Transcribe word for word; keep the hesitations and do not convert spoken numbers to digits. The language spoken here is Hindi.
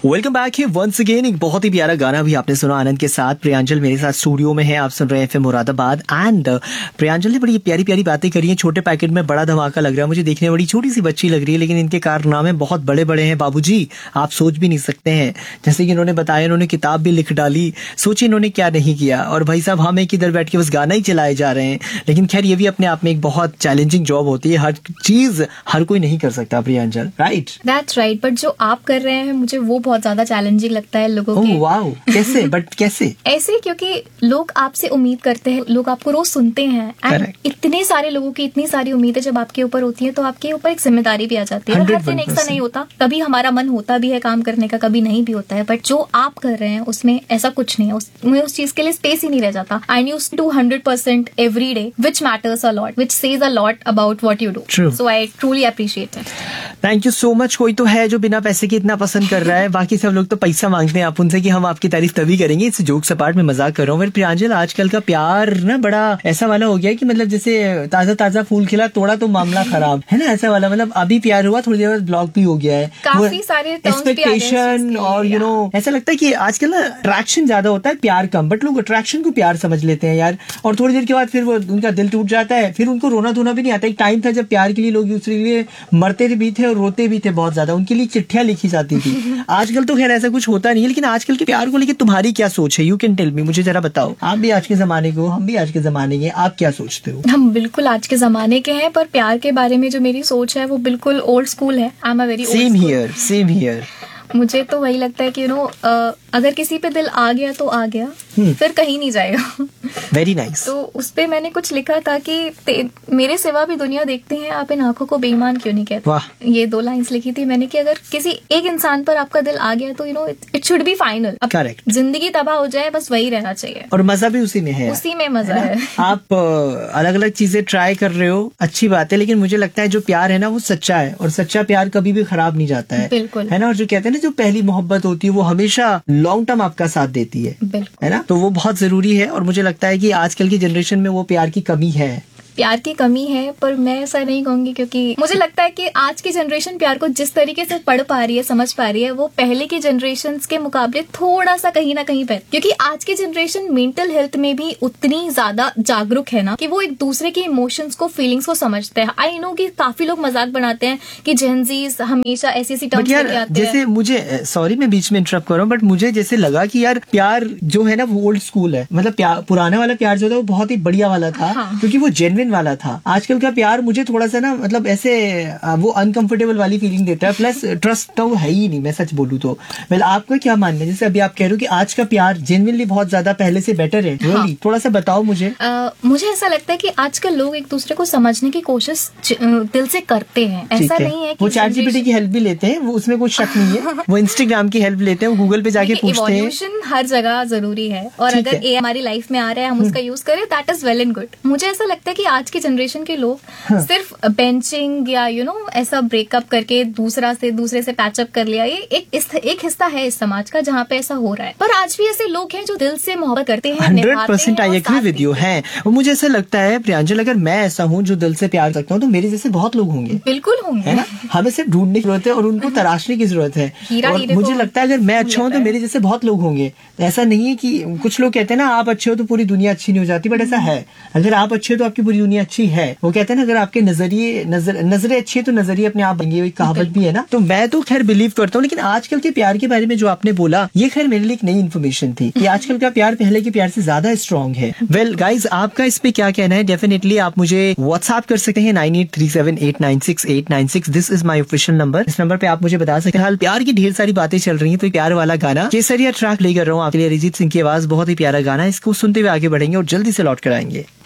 वेलकम बैक है वंस अगेन। एक बहुत ही प्यारा गाना भी आपने सुना आनंद के साथ। प्रियांजल मेरे साथ स्टूडियो में है, आप सुन रहे हैं एफएम मुरादाबाद। एंड प्रियांजल ने बड़ी प्यारी प्यारी बातें करी हैं। छोटे पैकेट में बड़ा धमाका लग रहा है, मुझे देखने में बड़ी छोटी सी बच्ची लग रही है, लेकिन इनके कारनामे बहुत बड़े बड़े हैं बाबूजी, आप सोच भी नहीं सकते हैं। जैसे कि इन्होंने बताया, इन्होंने किताब भी लिख डाली, सोचिए इन्होंने क्या नहीं किया। और भाई साहब हम एक इधर बैठ के बस गाना ही चलाए जा रहे हैं। लेकिन खैर ये भी अपने आप में एक बहुत चैलेंजिंग जॉब होती है, हर चीज हर कोई नहीं कर सकता प्रियांजल, राइट? दैट्स राइट, बट जो आप कर रहे हैं मुझे वो बहुत ज्यादा चैलेंजिंग लगता है लोगों के। वाओ, कैसे? बट कैसे? ऐसे क्योंकि लोग आपसे उम्मीद करते हैं, लोग आपको रोज सुनते हैं एंड इतने सारे लोगों की इतनी सारी उम्मीदें जब आपके ऊपर होती है तो आपके ऊपर एक जिम्मेदारी भी आ जाती है। हर दिन एक सा नहीं होता, कभी हमारा मन होता भी है काम करने का, कभी नहीं भी होता है। बट जो आप कर रहे हैं उसमें ऐसा कुछ नहीं है, उसमें उस चीज के लिए स्पेस ही नहीं रह जाता। आई use two hundred percent every day which matters a lot, which says a lot about what you do. So I truly appreciate it. Thank you so much. कोई तो है जो बिना पैसे के इतना पसंद कर रहा है, बाकी सब लोग तो पैसा मांगते हैं आप उनसे कि हम आपकी तारीफ तभी करेंगे। इस जोक सपाट में मजाक कर रहा हूँ। प्रियांजल आजकल का प्यार ना बड़ा ऐसा वाला हो गया है कि मतलब जैसे ताजा ताजा फूल खिला तोड़ा तो मामला खराब है ना, ऐसा वाला। मतलब अभी प्यार हुआ, थोड़ी देर बाद ब्लॉक भी हो गया है, काफी सारे एक्सपेक्टेशन और यू नो ऐसा लगता है कि आजकल ना अट्रैक्शन ज्यादा होता है, प्यार कम। बट लोग अट्रैक्शन को प्यार समझ लेते हैं यार, और थोड़ी देर के बाद फिर वो उनका दिल टूट जाता है, फिर उनको रोना धोना भी नहीं आता। एक टाइम था जब प्यार के लिए लोग दूसरे के लिए मरते भी थे और रोते भी थे बहुत ज्यादा, उनके लिए चिट्ठियां लिखी जाती थी। आजकल तो खैर ऐसा कुछ होता नहीं है, लेकिन आजकल के प्यार को लेकर तुम्हारी क्या सोच है? यू कैन टेल मी, मुझे जरा बताओ। आप भी आज के जमाने के हो, हम भी आज के जमाने के, आप क्या सोचते हो? हम बिल्कुल आज के जमाने के हैं, पर प्यार के बारे में जो मेरी सोच है वो बिल्कुल ओल्ड स्कूल है। I am a very same here, same here. मुझे तो वही लगता है कि यू नो अगर किसी पे दिल आ गया तो आ गया, फिर कहीं नहीं जाएगा। Very nice nice. तो उस पे मैंने कुछ लिखा था कि मेरे सिवा भी दुनिया देखते हैं, आप इन आंखों को बेईमान क्यों नहीं कहते। वाह। ये दो लाइंस लिखी थी मैंने कि अगर किसी एक इंसान पर आपका दिल आ गया तो you know it should be final. Correct. जिंदगी तबाह हो जाए बस वही रहना चाहिए, और मजा भी उसी में है, उसी में मजा है, है। आप अलग अलग चीजें ट्राई कर रहे हो, अच्छी बात है, लेकिन मुझे लगता है जो प्यार है ना वो सच्चा है, और सच्चा प्यार कभी भी खराब नहीं जाता है, बिल्कुल है ना। और जो कहते हैं ना जो पहली मोहब्बत होती है वो हमेशा लॉन्ग टर्म आपका साथ देती है, है ना। तो वो बहुत जरूरी है, और मुझे लगता है कि आजकल की जनरेशन में वो प्यार की कमी है। प्यार की कमी है, पर मैं ऐसा नहीं कहूंगी, क्योंकि मुझे लगता है कि आज की जनरेशन प्यार को जिस तरीके से पढ़ पा रही है, समझ पा रही है, वो पहले की जनरेशन के मुकाबले थोड़ा सा कहीं ना कहीं बेहतर। क्योंकि आज की जनरेशन मेंटल हेल्थ में भी उतनी ज्यादा जागरूक है ना कि वो एक दूसरे के इमोशंस को, फीलिंग्स को समझते हैं। आई नो कि काफी लोग मजाक बनाते हैं कि जेनजीज हमेशा ऐसी ऐसी टर्म्स लेके आते हैं। जैसे मुझे, सॉरी मैं बीच में इंटरप्ट कर रहा हूँ, बट मुझे जैसे लगा कि यार प्यार जो है ना वो ओल्ड स्कूल है। मतलब पुराना वाला प्यार जो था वो बहुत ही बढ़िया वाला था, हाँ। क्योंकि वो जेन्युइन वाला था। आजकल का प्यार मुझे थोड़ा सा ना मतलब ऐसे वो अनकंफर्टेबल वाली फीलिंग देता है, प्लस ट्रस्ट तो है ही नहीं, मैं सच बोलूं तो। वेल आपका क्या मानना है? जैसे अभी आप कह रहे हो कि आज का प्यार जेन्युइनली बहुत ज्यादा पहले से बेटर है, हाँ। really? थोड़ा सा बताओ मुझे। आ, मुझे ऐसा लगता है कि आजकल लोग एक दूसरे को समझने की कोशिश दिल से करते हैं। ऐसा है। नहीं है कि वो चैट जीपीटी की हेल्प भी लेते हैं, वो उसमें कोई शक नहीं है। वो इंस्टाग्राम की हेल्प लेते हैं, वो गूगल पे जाके पूछते हैं। इवोल्यूशन हर जगह जरूरी है, और अगर ए हमारी लाइफ में आ रहा है हम उसका यूज करें, that is well and good. मुझे ऐसा लगता है कि आज की जनरेशन के लोग सिर्फ बेंचिंग या यू नो ऐसा ब्रेकअप करके दूसरा से दूसरे से पैचअप कर लिया, ये एक इस, एक हिस्सा है इस समाज का जहाँ पे ऐसा हो रहा है। पर आज भी ऐसे लोग हैं जो दिल से मोहब्बत करते हैं, hundred percent I agree with you है। मुझे ऐसा लगता है प्रियांजल, अगर मैं ऐसा हूँ जो दिल से प्यार करता हूँ तो मेरे जैसे बहुत लोग होंगे, बिल्कुल होंगे, है ना। हमें सिर्फ ढूंढने की जरूरत है और उनको तराशने की जरूरत है। और मुझे लगता है अगर मैं अच्छा हूँ तो मेरे जैसे बहुत लोग होंगे। ऐसा नहीं है कि कुछ लोग कहते हैं ना आप अच्छे हो तो पूरी दुनिया अच्छी नहीं हो जाती, बट ऐसा है। अगर आप अच्छे हो तो आपकी पूरी दुनिया अच्छी है। वो कहते हैं ना अगर आपके नजरिए नजर नजरें अच्छी है तो नजरिए अपने आप बनेंगे, कहावत भी है ना। तो मैं तो खैर बिलीव करता हूँ, लेकिन आजकल के प्यार के बारे में जो आपने बोला ये खैर मेरे लिए एक नई इन्फॉर्मेशन थी कि आजकल का प्यार पहले के प्यार से ज्यादा स्ट्रॉन्ग है। वेल गाइज, आपका इस पे क्या कहना है? डेफिनेटली आप मुझे व्हाट्सएप कर सकते हैं nine eight three seven eight nine six eight nine six. This is my official number. इस नंबर पे आप मुझे बता सकते हैं। हाल प्यार की ढेर सारी बातें चल रही है, तो प्यार वाला गाना केसरिया ट्रैक प्ले कर रहा हूँ आपके लिए। अरिजीत सिंह की आवाज, बहुत ही प्यारा गाना, इसको सुनते हुए आगे बढ़ेंगे और जल्दी से लौट कर आएंगे।